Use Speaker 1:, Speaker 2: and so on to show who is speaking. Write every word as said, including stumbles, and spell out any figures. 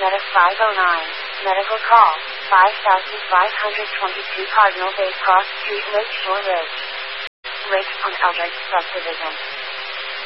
Speaker 1: Meta five oh nine, medical call, five thousand five hundred twenty-two Cardinal Bay Cross Street, Lakeshore Ridge. Lakefront Eldridge Subdivision.